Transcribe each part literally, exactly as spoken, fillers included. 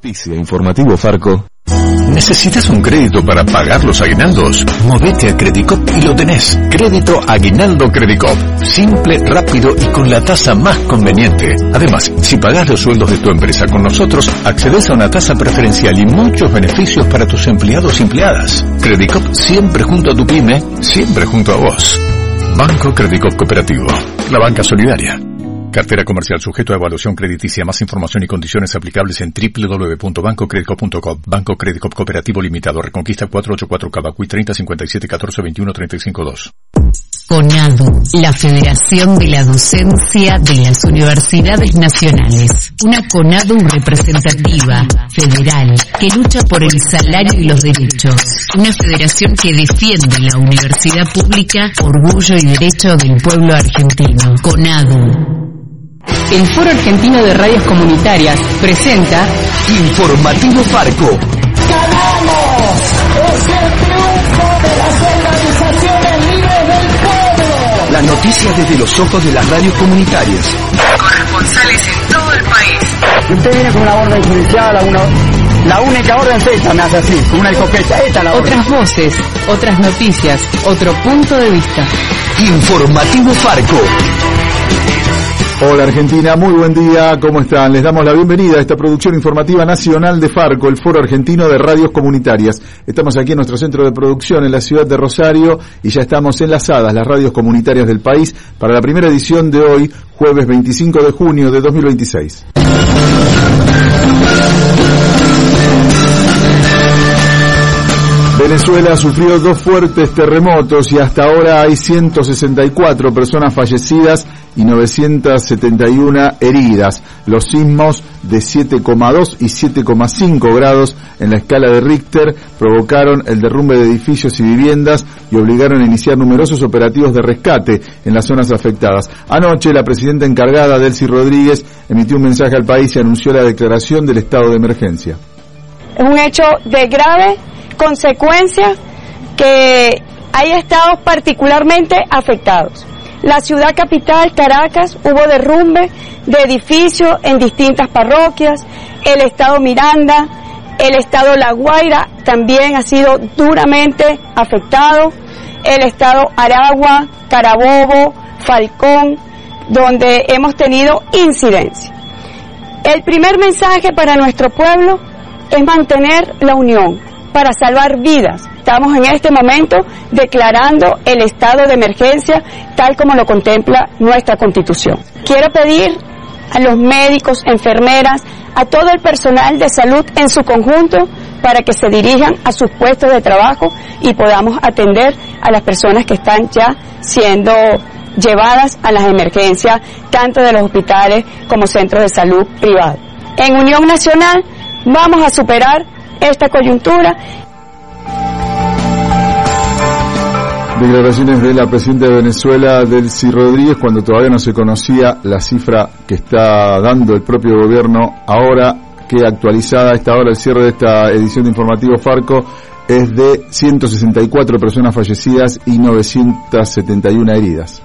Auspicia Informativo Farco. ¿Necesitas un crédito para pagar los aguinaldos? Movete a Credicop y lo tenés. Crédito Aguinaldo Credicop. Simple, rápido y con la tasa más conveniente. Además, si pagás los sueldos de tu empresa con nosotros, accedes a una tasa preferencial y muchos beneficios para tus empleados y empleadas. Credicop siempre junto a tu pyme, siempre junto a vos. Banco Credicop Cooperativo. La banca solidaria. Cartera comercial sujeto a evaluación crediticia. Más información y condiciones aplicables en doble u doble u doble u punto banco credicop punto com. Banco Credicop Cooperativo Limitado. Reconquista cuatrocientos ochenta y cuatro Cavacuy treinta cincuenta y siete catorce veintiuno treinta y cinco dos. CONADU, la Federación de la Docencia de las Universidades Nacionales. Una CONADU representativa, federal, que lucha por el salario y los derechos. Una federación que defiende la universidad pública, orgullo y derecho del pueblo argentino. CONADU. El Foro Argentino de Radios Comunitarias presenta Informativo Farco. ¡Ganamos! ¡Es el triunfo de las organizaciones libres del pueblo! Las noticias desde los ojos de las radios comunitarias. Corresponsales en todo el país. Usted viene con una orden judicial, a una... La única orden es esta, me hace así, con una escopeta, esta es la orden. Otras voces, otras noticias, otro punto de vista. Informativo Farco. Hola Argentina, muy buen día, ¿cómo están? Les damos la bienvenida a esta producción informativa nacional de Farco, el Foro Argentino de Radios Comunitarias. Estamos aquí en nuestro centro de producción en la ciudad de Rosario y ya estamos enlazadas las radios comunitarias del país para la primera edición de hoy, jueves veinticinco de junio de dos mil veintiséis. Venezuela sufrió dos fuertes terremotos y hasta ahora hay ciento sesenta y cuatro personas fallecidas y novecientas setenta y una heridas. Los sismos de siete coma dos y siete coma cinco grados en la escala de Richter provocaron el derrumbe de edificios y viviendas y obligaron a iniciar numerosos operativos de rescate en las zonas afectadas. Anoche, la presidenta encargada, Delcy Rodríguez, emitió un mensaje al país y anunció la declaración del estado de emergencia. Es un hecho de grave consecuencias que hay estados particularmente afectados. La ciudad capital, Caracas, hubo derrumbe de edificios en distintas parroquias. El estado Miranda, el estado La Guaira también ha sido duramente afectado. El estado Aragua, Carabobo, Falcón, donde hemos tenido incidencia. El primer mensaje para nuestro pueblo es mantener la unión para salvar vidas. Estamos en este momento declarando el estado de emergencia tal como lo contempla nuestra Constitución. Quiero pedir a los médicos, enfermeras, a todo el personal de salud en su conjunto para que se dirijan a sus puestos de trabajo y podamos atender a las personas que están ya siendo llevadas a las emergencias, tanto de los hospitales como centros de salud privados. En Unión Nacional vamos a superar esta coyuntura. Declaraciones de la presidenta de Venezuela, Delcy Rodríguez, cuando todavía no se conocía la cifra que está dando el propio gobierno ahora, que actualizada a esta hora, el cierre de esta edición de Informativo Farco es de ciento sesenta y cuatro personas fallecidas y novecientas setenta y una heridas.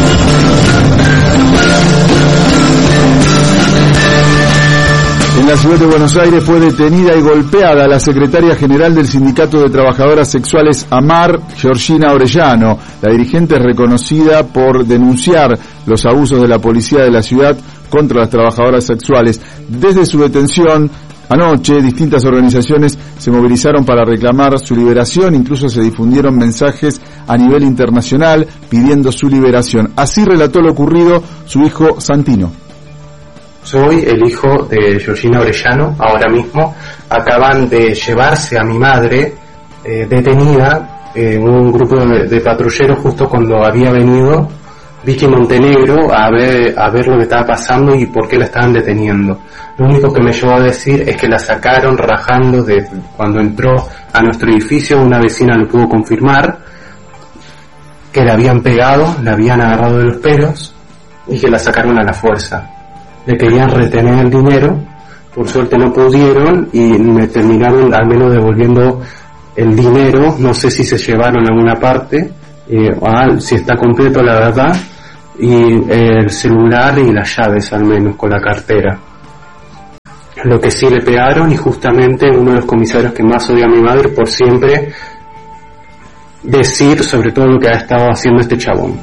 En la ciudad de Buenos Aires fue detenida y golpeada la secretaria general del Sindicato de Trabajadoras Sexuales AMAR, Georgina Orellano. La dirigente es reconocida por denunciar los abusos de la policía de la ciudad contra las trabajadoras sexuales. Desde su detención, anoche, distintas organizaciones se movilizaron para reclamar su liberación, incluso se difundieron mensajes a nivel internacional pidiendo su liberación. Así relató lo ocurrido su hijo Santino. Soy el hijo de Georgina Orellano. Ahora mismo acaban de llevarse a mi madre eh, detenida en eh, un grupo de, de patrulleros justo cuando había venido Vicky Montenegro a ver, a ver lo que estaba pasando y por qué la estaban deteniendo. Lo único que me llevó a decir es que la sacaron rajando de cuando entró a nuestro edificio. Una vecina lo pudo confirmar, que la habían pegado, la habían agarrado de los pelos y que la sacaron a la fuerza. Le querían retener el dinero, por suerte no pudieron y me terminaron al menos devolviendo el dinero. No sé si se llevaron a alguna parte, eh, ah, si está completo la verdad, y el celular y las llaves al menos con la cartera. lo que sí le pegaron, y justamente uno de los comisarios que más odia a mi madre por siempre decir sobre todo lo que ha estado haciendo este chabón.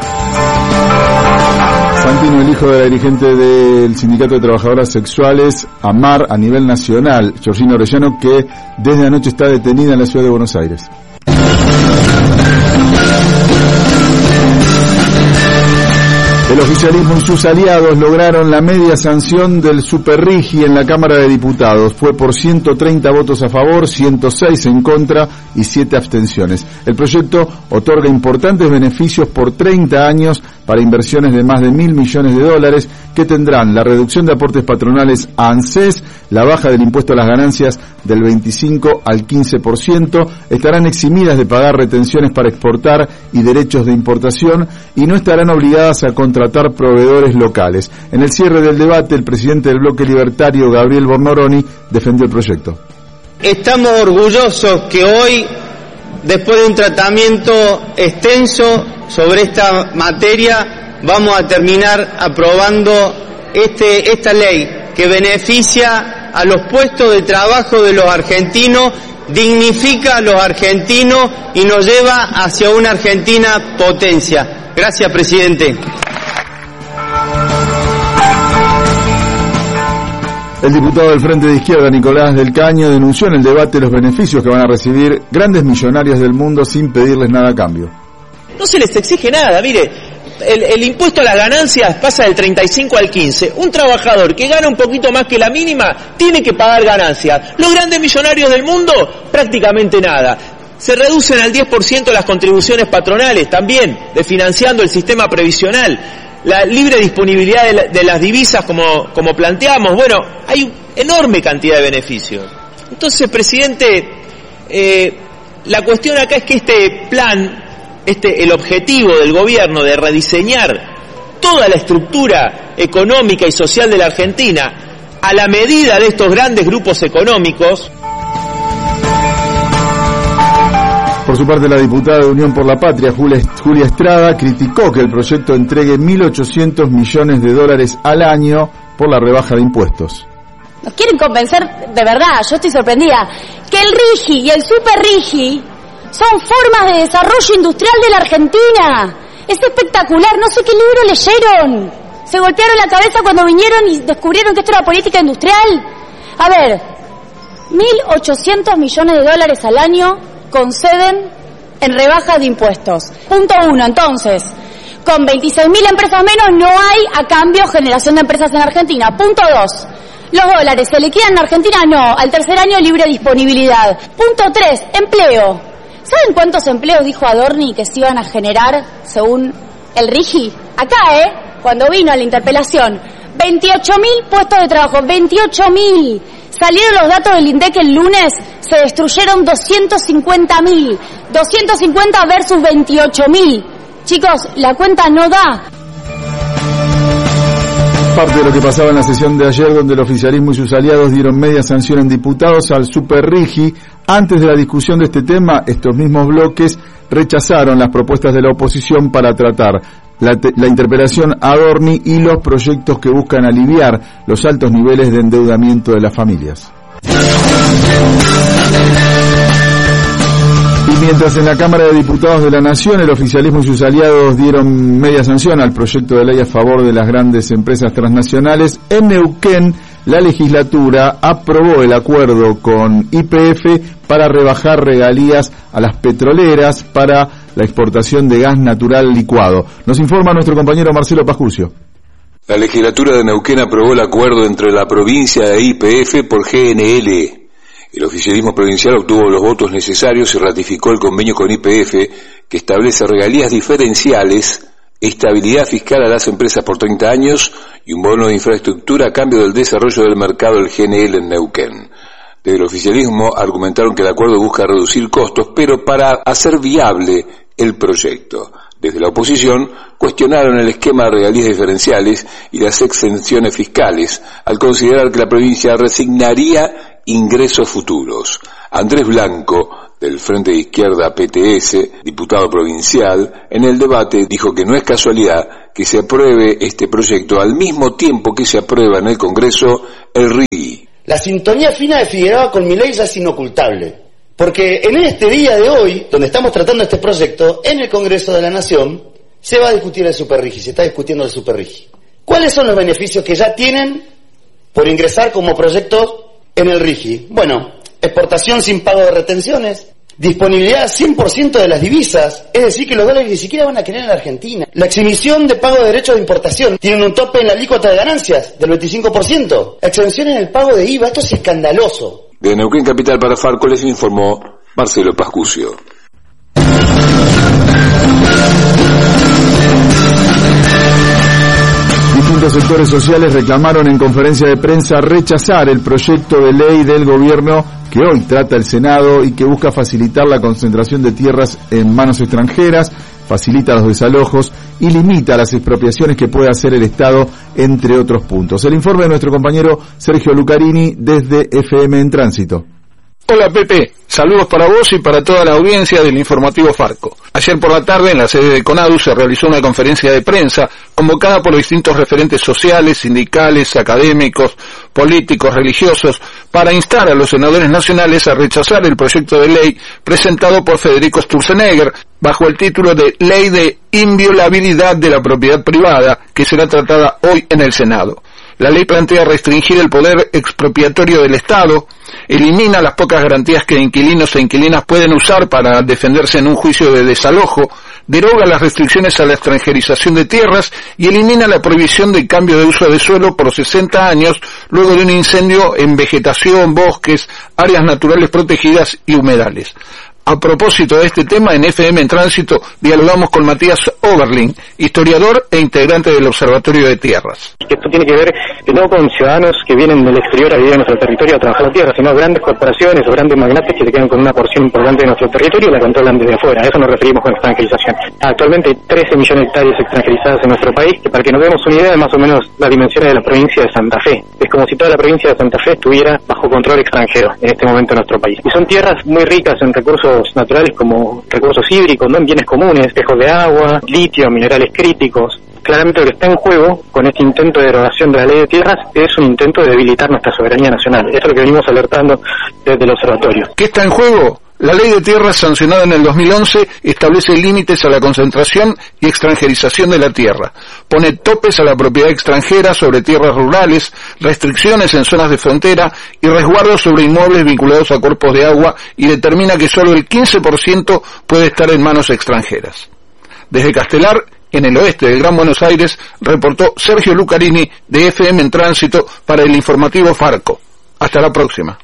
Fantino, el hijo de la dirigente del Sindicato de Trabajadoras Sexuales, AMAR, a nivel nacional, Georgina Orellano, que desde anoche está detenida en la ciudad de Buenos Aires. El oficialismo y sus aliados lograron la media sanción del Superrigi en la Cámara de Diputados. Fue por ciento treinta votos a favor, ciento seis en contra y siete abstenciones. El proyecto otorga importantes beneficios por treinta años para inversiones de más de mil millones de dólares que tendrán la reducción de aportes patronales a ANSES, la baja del impuesto a las ganancias del veinticinco al quince por ciento, estarán eximidas de pagar retenciones para exportar y derechos de importación y no estarán obligadas a contratar proveedores locales. En el cierre del debate, el presidente del bloque libertario, Gabriel Bornoroni, defendió el proyecto. Estamos orgullosos que hoy, después de un tratamiento extenso sobre esta materia, vamos a terminar aprobando este, esta ley que beneficia a los puestos de trabajo de los argentinos, dignifica a los argentinos y nos lleva hacia una Argentina potencia. Gracias, presidente. El diputado del Frente de Izquierda, Nicolás del Caño, denunció en el debate los beneficios que van a recibir grandes millonarios del mundo sin pedirles nada a cambio. No se les exige nada, mire, el, el impuesto a las ganancias pasa del treinta y cinco al quince. Un trabajador que gana un poquito más que la mínima tiene que pagar ganancias. Los grandes millonarios del mundo, prácticamente nada. Se reducen al diez por ciento las contribuciones patronales, también desfinanciando el sistema previsional. La libre disponibilidad de, la, de las divisas, como, como planteamos. Bueno, hay enorme cantidad de beneficios. Entonces, presidente, eh, la cuestión acá es que este plan, este, el objetivo del gobierno de rediseñar toda la estructura económica y social de la Argentina a la medida de estos grandes grupos económicos. Por su parte, la diputada de Unión por la Patria, Julia, Julia Estrada, criticó que el proyecto entregue mil ochocientos millones de dólares al año por la rebaja de impuestos. Nos quieren convencer, de verdad, yo estoy sorprendida, que el RIGI y el SuperRIGI son formas de desarrollo industrial de la Argentina. Es espectacular, no sé qué libro leyeron. Se golpearon la cabeza cuando vinieron y descubrieron que esto era política industrial. A ver, mil ochocientos millones de dólares al año conceden en rebaja de impuestos. Punto uno, entonces, con veintiséis mil empresas menos no hay a cambio generación de empresas en Argentina. Punto dos, los dólares se liquidan en Argentina, no, al tercer año libre disponibilidad. Punto tres, empleo. ¿Saben cuántos empleos dijo Adorni que se iban a generar según el RIGI? Acá, ¿eh? Cuando vino a la interpelación, veintiocho mil puestos de trabajo, veintiocho mil. Salieron los datos del INDEC el lunes, se destruyeron doscientos cincuenta mil. doscientos cincuenta versus veintiocho mil. Chicos, la cuenta no da. Parte de lo que pasaba en la sesión de ayer, donde el oficialismo y sus aliados dieron media sanción en diputados al Superrigi. Antes de la discusión de este tema, estos mismos bloques rechazaron las propuestas de la oposición para tratar la, la interpelación a Adorni y los proyectos que buscan aliviar los altos niveles de endeudamiento de las familias. Y mientras en la Cámara de Diputados de la Nación el oficialismo y sus aliados dieron media sanción al proyecto de ley a favor de las grandes empresas transnacionales, en Neuquén la legislatura aprobó el acuerdo con Y P F para rebajar regalías a las petroleras para la exportación de gas natural licuado. Nos informa nuestro compañero Marcelo Pascucio. La legislatura de Neuquén aprobó el acuerdo entre la provincia e Y P F por G N L. El oficialismo provincial obtuvo los votos necesarios y ratificó el convenio con Y P F que establece regalías diferenciales, estabilidad fiscal a las empresas por treinta años y un bono de infraestructura a cambio del desarrollo del mercado del G N L en Neuquén. Desde el oficialismo argumentaron que el acuerdo busca reducir costos, pero para hacer viable el proyecto. Desde la oposición cuestionaron el esquema de regalías diferenciales y las exenciones fiscales, al considerar que la provincia resignaría ingresos futuros. Andrés Blanco, del Frente de Izquierda P T S, diputado provincial, en el debate dijo que no es casualidad que se apruebe este proyecto al mismo tiempo que se aprueba en el Congreso el R I G I. La sintonía fina de Figueroa con Milei ya es inocultable, porque en este día de hoy, donde estamos tratando este proyecto, en el Congreso de la Nación, se va a discutir el Super R I G I, se está discutiendo el Super R I G I. ¿Cuáles son los beneficios que ya tienen por ingresar como proyectos en el R I G I? Bueno, exportación sin pago de retenciones, disponibilidad cien por ciento de las divisas, es decir, que los dólares ni siquiera van a quedar en la Argentina. La exhibición de pago de derechos de importación, tienen un tope en la alícuota de ganancias del veinticinco por ciento. Exención en el pago de I V A, esto es escandaloso. De Neuquén Capital para Farco les informó Marcelo Pascucio. Distintos sectores sociales reclamaron en conferencia de prensa rechazar el proyecto de ley del gobierno que hoy trata el Senado y que busca facilitar la concentración de tierras en manos extranjeras, facilita los desalojos y limita las expropiaciones que puede hacer el Estado, entre otros puntos. El informe de nuestro compañero Sergio Lucarini desde F M en Tránsito. Hola Pepe, saludos para vos y para toda la audiencia del informativo Farco. Ayer por la tarde en la sede de CONADU se realizó una conferencia de prensa convocada por los distintos referentes sociales, sindicales, académicos, políticos, religiosos, para instar a los senadores nacionales a rechazar el proyecto de ley presentado por Federico Sturzenegger bajo el título de Ley de Inviolabilidad de la Propiedad Privada, que será tratada hoy en el Senado. La ley plantea restringir el poder expropiatorio del Estado, elimina las pocas garantías que inquilinos e inquilinas pueden usar para defenderse en un juicio de desalojo, deroga las restricciones a la extranjerización de tierras y elimina la prohibición del cambio de uso de suelo por sesenta años luego de un incendio en vegetación, bosques, áreas naturales protegidas y humedales. A propósito de este tema, en F M en Tránsito dialogamos con Matías Oberlin, historiador e integrante del Observatorio de Tierras. Esto tiene que ver no con ciudadanos que vienen del exterior a vivir en nuestro territorio a trabajar la tierra, sino grandes corporaciones o grandes magnates que se quedan con una porción importante de nuestro territorio y la controlan desde afuera. A eso nos referimos con extranjerización. Actualmente hay trece millones de hectáreas extranjerizadas en nuestro país, que para que nos demos una idea de más o menos las dimensiones de la provincia de Santa Fe. Es como si toda la provincia de Santa Fe estuviera bajo control extranjero en este momento en nuestro país. Y son tierras muy ricas en recursos naturales como recursos hídricos, ¿no? En bienes comunes, espejos de agua, litio, minerales críticos. Claramente lo que está en juego con este intento de derogación de la ley de tierras es un intento de debilitar nuestra soberanía nacional. Esto es lo que venimos alertando desde el observatorio. ¿Qué está en juego? La ley de tierras sancionada en el dos mil once establece límites a la concentración y extranjerización de la tierra, pone topes a la propiedad extranjera sobre tierras rurales, restricciones en zonas de frontera y resguardos sobre inmuebles vinculados a cuerpos de agua y determina que solo el quince por ciento puede estar en manos extranjeras. Desde Castelar, en el oeste del Gran Buenos Aires, reportó Sergio Lucarini de F M en Tránsito para el informativo Farco. Hasta la próxima.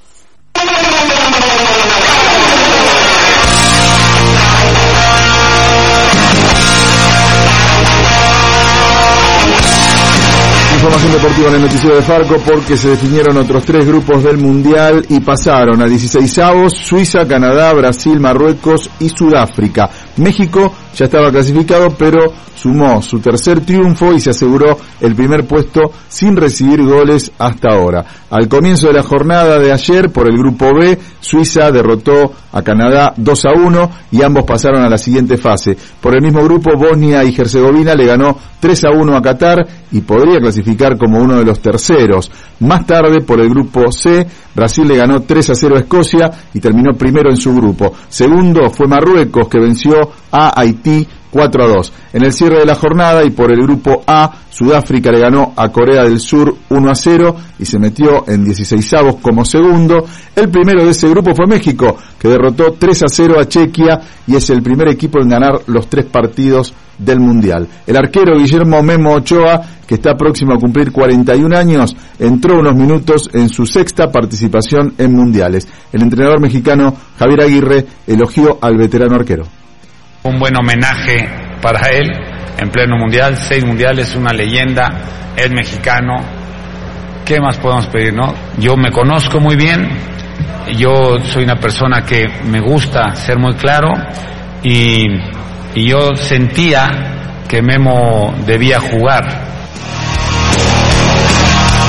Información deportiva en el noticiero de Farco porque se definieron otros tres grupos del Mundial y pasaron a dieciseisavos Suiza, Canadá, Brasil, Marruecos y Sudáfrica. México ya estaba clasificado, pero sumó su tercer triunfo y se aseguró el primer puesto sin recibir goles hasta ahora. Al comienzo de la jornada de ayer, por el grupo B, Suiza derrotó a Canadá dos a uno y ambos pasaron a la siguiente fase. Por el mismo grupo, Bosnia y Herzegovina le ganó tres a uno a Qatar y podría clasificar como uno de los terceros. Más tarde, por el grupo C, Brasil le ganó tres a cero a Escocia y terminó primero en su grupo. Segundo fue Marruecos, que venció a Haití cuatro a dos. En el cierre de la jornada y por el grupo A, Sudáfrica le ganó a Corea del Sur uno a cero y se metió en dieciseisavos como segundo. El primero de ese grupo fue México, que derrotó tres a cero a Chequia y es el primer equipo en ganar los tres partidos del Mundial. El arquero Guillermo Memo Ochoa, que está próximo a cumplir cuarenta y un años, entró unos minutos en su sexta participación en mundiales. El entrenador mexicano Javier Aguirre elogió al veterano arquero. Un buen homenaje para él en pleno mundial, seis mundiales, una leyenda, es mexicano. ¿Qué más podemos pedir, no? Yo me conozco muy bien, yo soy una persona que me gusta ser muy claro y, y yo sentía que Memo debía jugar.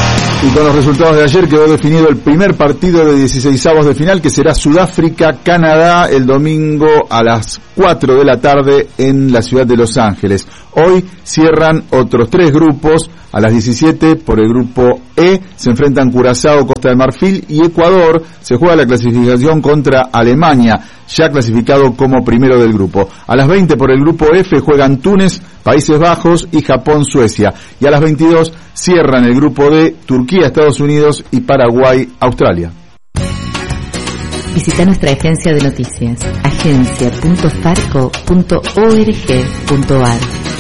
Y con los resultados de ayer quedó definido el primer partido de dieciseisavos de final, que será Sudáfrica-Canadá el domingo a las cuatro de la tarde en la ciudad de Los Ángeles. Hoy cierran otros tres grupos. A las diecisiete, por el grupo E, se enfrentan Curazao, Costa de Marfil y Ecuador. Se juega la clasificación contra Alemania, ya clasificado como primero del grupo. A las veinte, por el grupo F, juegan Túnez, Países Bajos y Japón, Suecia. Y a las veintidós cierran el grupo D, Turquía, Estados Unidos y Paraguay, Australia. Visita nuestra agencia de noticias, agencia punto farco punto org punto ar.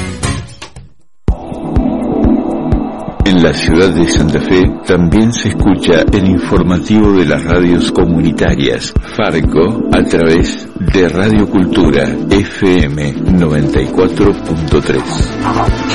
En la ciudad de Santa Fe también se escucha el informativo de las radios comunitarias Farco a través de Radio Cultura F M noventa y cuatro punto tres.